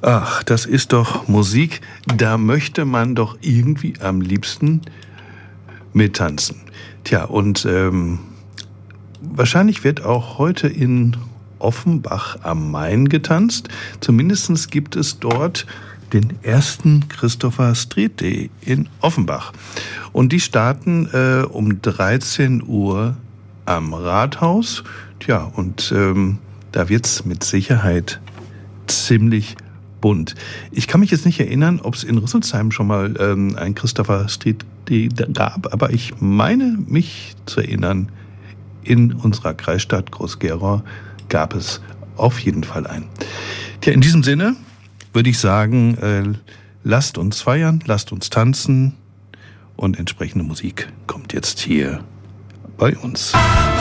Ach, das ist doch Musik, da möchte man doch irgendwie am liebsten mittanzen. Tja, und wahrscheinlich wird auch heute in Offenbach am Main getanzt. Zumindest gibt es dort den ersten Christopher Street Day in Offenbach. Und die starten um 13 Uhr am Rathaus. Tja, und da wird's mit Sicherheit ziemlich bunt. Ich kann mich jetzt nicht erinnern, ob es in Rüsselsheim schon mal ein Christopher Street Day gab, aber ich meine mich zu erinnern, in unserer Kreisstadt Groß-Gerau gab es auf jeden Fall einen. Tja, in diesem Sinne würde ich sagen, lasst uns feiern, lasst uns tanzen und entsprechende Musik kommt jetzt hier bei uns.